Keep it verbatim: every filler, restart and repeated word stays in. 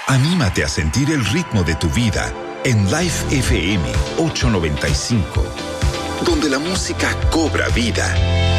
Anímate a sentir el ritmo de tu vida en Life F M ochocientos noventa y cinco, donde la música cobra vida.